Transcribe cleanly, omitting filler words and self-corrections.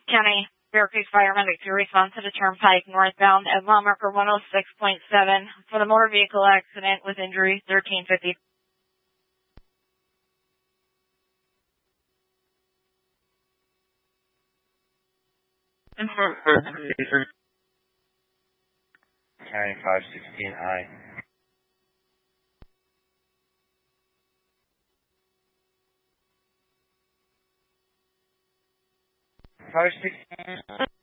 County Bear Creek Fire Medic to respond to the Turnpike northbound at mile marker 106.7 for the motor vehicle accident with injury 1350. County 516I. 516.